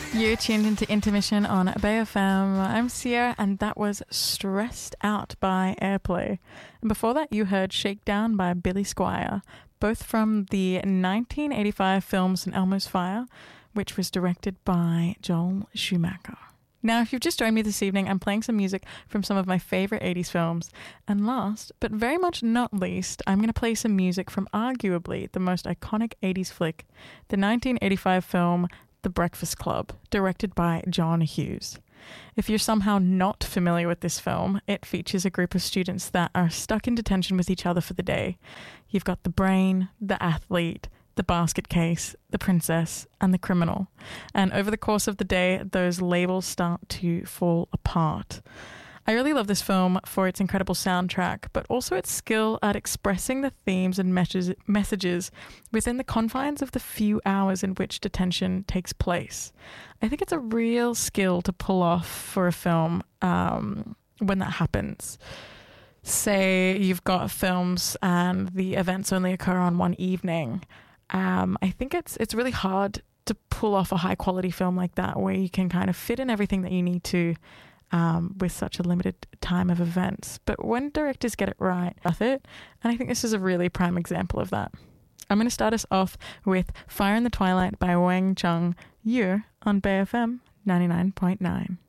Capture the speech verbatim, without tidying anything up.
You're tuned into Intermission on Bay F M. I'm Sia, and that was Stressed Out by Airplay. And before that, you heard Shakedown by Billy Squier, both from the nineteen eighty-five film Saint Elmo's Fire, which was directed by Joel Schumacher. Now, if you've just joined me this evening, I'm playing some music from some of my favourite eighties films. And last, but very much not least, I'm going to play some music from arguably the most iconic eighties flick, the nineteen eighty-five film The Breakfast Club, directed by John Hughes. If you're somehow not familiar with this film, it features a group of students that are stuck in detention with each other for the day. You've got the brain, the athlete, the basket case, the princess, and the criminal. And over the course of the day, those labels start to fall apart. I really love this film for its incredible soundtrack, but also its skill at expressing the themes and mes- messages within the confines of the few hours in which detention takes place. I think it's a real skill to pull off for a film um, when that happens. Say you've got films and the events only occur on one evening. Um, I think it's it's really hard to pull off a high quality film like that where you can kind of fit in everything that you need to um, with such a limited time of events. But when directors get it right, worth it. And I think this is a really prime example of that. I'm going to start us off with Fire in the Twilight by Wang Chung Yu on Bay F M ninety-nine point nine.